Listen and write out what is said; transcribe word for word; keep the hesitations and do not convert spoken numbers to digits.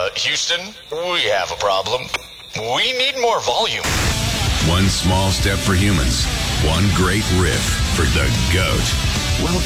Uh, Houston, we have a problem. We need more volume. One small step for humans, one great riff for the GOAT. Welcome